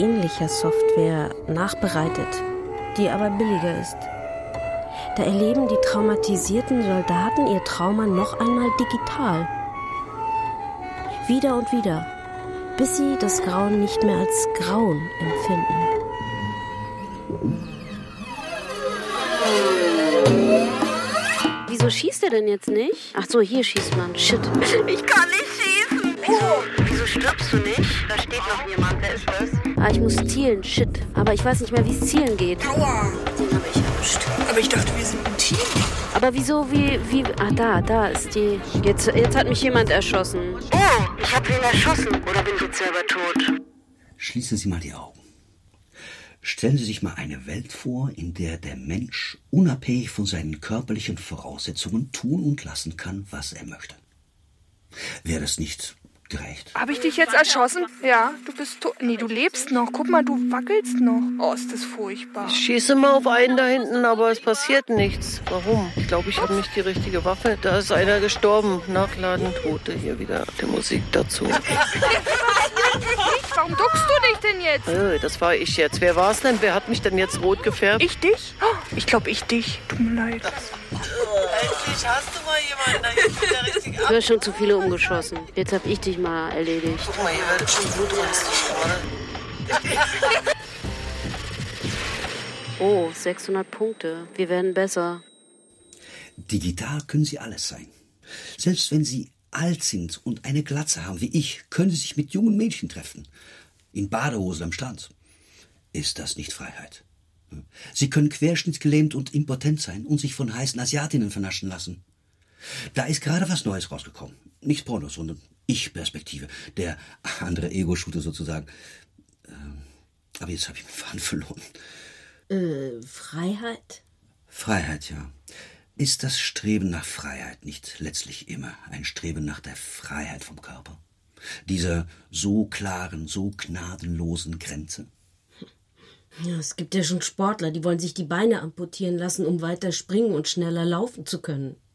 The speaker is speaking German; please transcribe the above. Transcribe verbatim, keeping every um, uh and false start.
ähnlicher Software nachbereitet, die aber billiger ist. Da erleben die traumatisierten Soldaten ihr Trauma noch einmal digital. Wieder und wieder, bis sie das Grauen nicht mehr als Grauen empfinden. Wieso schießt er denn jetzt nicht? Ach so, hier schießt man. Shit. Ich kann nicht schießen. Wieso? Wieso stirbst du nicht? Da steht noch jemand. Wer ist das? Ah, ich muss zielen. Shit. Aber ich weiß nicht mehr, wie es zielen geht. Aua. Den habe ich erwischt. Aber ich dachte, wir sind ein Team. Aber wieso, wie, wie... Ah, da, da ist die... Jetzt, jetzt hat mich jemand erschossen. Oh, ich habe wen erschossen. Oder bin ich jetzt selber tot? Schließen Sie mal die Augen. Stellen Sie sich mal eine Welt vor, in der der Mensch unabhängig von seinen körperlichen Voraussetzungen tun und lassen kann, was er möchte. Wäre das nicht gerecht? Habe ich dich jetzt erschossen? Ja, du bist tot. Nee, du lebst noch. Guck mal, du wackelst noch. Oh, ist das furchtbar. Ich schieße mal auf einen da hinten, aber es passiert nichts. Warum? Ich glaube, ich habe nicht die richtige Waffe. Da ist einer gestorben. Nachladen, Tote. Hier wieder die Musik dazu. Warum duckst du dich denn jetzt? Oh, das war ich jetzt. Wer war es denn? Wer hat mich denn jetzt rot gefärbt? Ich dich? Oh, ich glaube, ich dich. Tut mir leid. Endlich hast du mal jemanden, da geht wieder richtig ab. Du hast schon zu viele umgeschossen. Jetzt hab ich dich mal erledigt. Guck mal, ihr werdet schon blutrünstig gerade. Oh, sechshundert Punkte. Wir werden besser. Digital können Sie alles sein. Selbst wenn Sie alt sind und eine Glatze haben wie ich, können Sie sich mit jungen Mädchen treffen. In Badehose am Strand. Ist das nicht Freiheit? Sie können querschnittsgelähmt und impotent sein und sich von heißen Asiatinnen vernaschen lassen. Da ist gerade was Neues rausgekommen. Nicht Porno, sondern Ich-Perspektive. Der andere Ego-Shooter sozusagen. Aber jetzt habe ich meinen Faden verloren. Äh, Freiheit? Freiheit, ja. Ist das Streben nach Freiheit nicht letztlich immer ein Streben nach der Freiheit vom Körper? Dieser so klaren, so gnadenlosen Grenze? Ja, es gibt ja schon Sportler, die wollen sich die Beine amputieren lassen, um weiter springen und schneller laufen zu können.